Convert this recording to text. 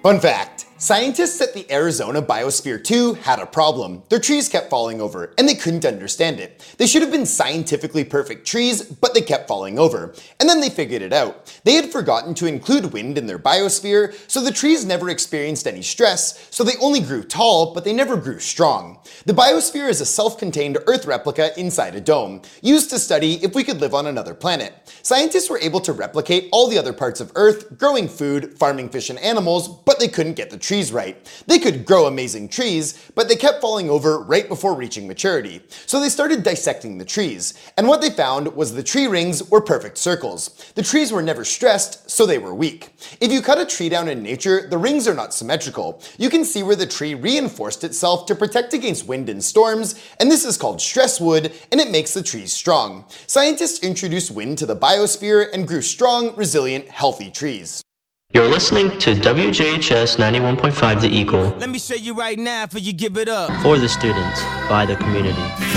Fun fact. Scientists at the Arizona Biosphere 2 had a problem. Their trees kept falling over, and they couldn't understand it. They should have been scientifically perfect trees, but they kept falling over. And then they figured it out. They had forgotten to include wind in their biosphere, so the trees never experienced any stress, so they only grew tall, but they never grew strong. The biosphere is a self-contained Earth replica inside a dome, used to study if we could live on another planet. Scientists were able to replicate all the other parts of Earth, growing food, farming fish and animals, but they couldn't get the trees right. They could grow amazing trees, but they kept falling over right before reaching maturity. So they started dissecting the trees, and what they found was the tree rings were perfect circles. The trees were never stressed, so they were weak. If you cut a tree down in nature, the rings are not symmetrical. You can see where the tree reinforced itself to protect against wind and storms, and this is called stress wood, and it makes the trees strong. Scientists introduced wind to the biosphere and grew strong, resilient, healthy trees. You're listening to WJHS 91.5 The Eagle. Let me show you right now before you give it up. For the students, by the community.